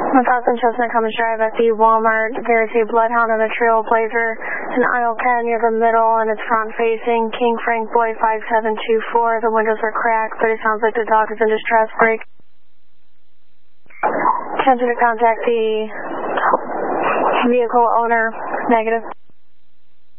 1000 Chestnut Commons Drive at the Walmart. There's a Bloodhound and a Trailblazer in aisle 10 near the middle, and it's front facing. King Frank Boy 5724. The windows are cracked, but it sounds like the dog is in distress. Break. Attempt to contact the vehicle owner. Negative.